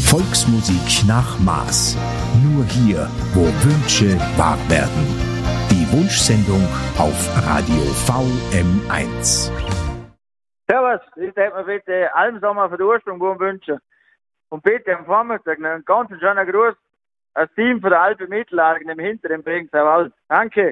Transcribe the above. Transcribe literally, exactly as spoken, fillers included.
Volksmusik nach Maß. Nur hier, wo Wünsche wahr werden. Die Wunschsendung auf Radio V M eins. Servus, ich hätte mir bitte allen Sommer für die Ursprung wünschen. Und bitte am Vormittag einen ganz schönen Gruß als Team von der Alpe Mittelalgen im hinteren Bregenzer Wald. Danke.